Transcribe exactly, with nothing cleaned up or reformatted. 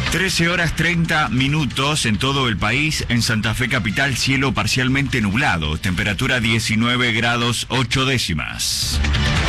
trece horas treinta minutos en todo el país. En Santa Fe capital, cielo parcialmente nublado. Temperatura diecinueve grados ocho décimas.